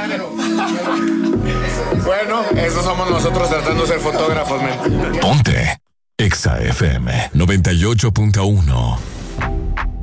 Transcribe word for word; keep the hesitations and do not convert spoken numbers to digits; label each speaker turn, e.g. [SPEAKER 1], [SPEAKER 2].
[SPEAKER 1] Bueno, eso somos nosotros tratando de ser fotógrafos, men.
[SPEAKER 2] Ponte Exa F M noventa y ocho punto uno.